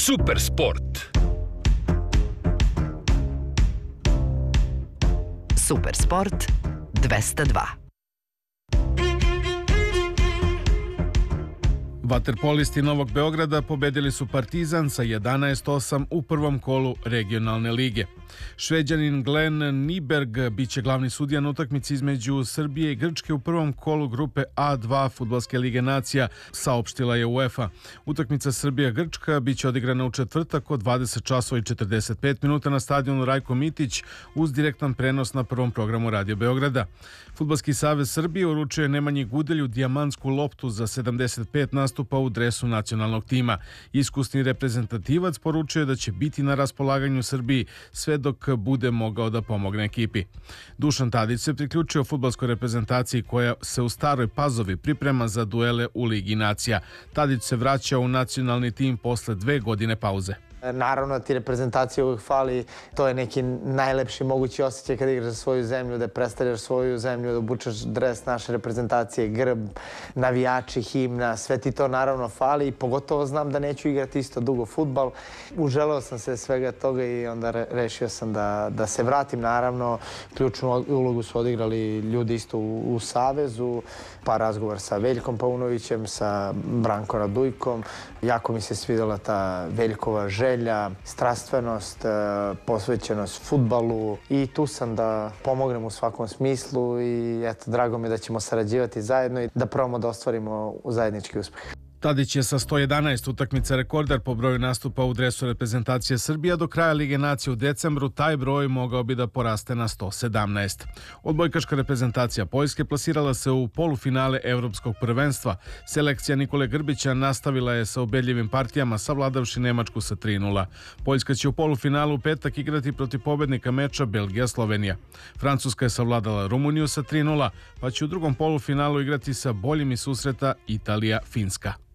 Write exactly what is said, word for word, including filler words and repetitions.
Super sport. Super sport dvesta dva. Vaterpolisti Novog Beograda pobedili su Partizan sa jedanaest osam u prvom kolu regionalne lige. Šveđanin Glenn Nyberg biće glavni sudija na utakmici između Srbije i Grčke u prvom kolu grupe A dva Fudbalske lige nacija, saopštila je UEFA. Utakmica Srbija-Grčka biće odigrana u četvrtak od dvadeset časova i četrdeset pet minuta na stadionu Rajko Mitić uz direktan prenos na prvom programu Radio Beograda. Fudbalski savez Srbije uručuje Nemanji Gudelju dijamantsku loptu za sedamdeset pet nastupa u dresu nacionalnog tima. Iskusni reprezentativac poručuje da će biti na raspolaganju Srbiji sve dok bude mogao da pomogne ekipi. Dušan Tadić se priključio fudbalskoj reprezentaciji koja se u Staroj Pazovi priprema za duele u Ligi nacija. Tadić se vraća u nacionalni tim posle dve godine pauze. Naravno ti reprezentacije uvijek fali, to je neki najlepši mogući osjećaj kad igraš za svoju zemlju, da predstavljaš svoju zemlju, da obučaš dres naše reprezentacije, grb, navijači, himna, sve ti to naravno fali i pogotovo znam da neću igrati isto dugo fudbal. Uželeo sam se svega toga i onda rešio sam da, da se vratim. Naravno, ključnu ulogu su odigrali ljudi isto u, u Savezu, pa razgovor sa Veljkom Paunovićem, sa Brankom Radujkom. Jako mi se svidjela ta Veljkova želja, strastvenost, posvećenost fudbalu i tu sam da pomognem u svakom smislu i eto, drago mi je da ćemo sarađivati zajedno i da probamo da ostvarimo zajednički uspeh. Tadić je sa sto jedanaest utakmica rekorder po broju nastupa u dresu reprezentacije Srbije. Do kraja Lige nacije u decembru taj broj mogao bi da poraste na sto sedamnaest. Odbojkaška reprezentacija Poljske plasirala se u polufinale Evropskog prvenstva. Selekcija Nikole Grbića nastavila je sa ubedljivim partijama, savladavši Nemačku sa tri nula. Poljska će u polufinalu u petak igrati protiv pobednika meča Belgija-Slovenija. Francuska je savladala Rumuniju sa tri nula, pa će u drugom polufinalu igrati sa boljim iz susreta Italija-Finska.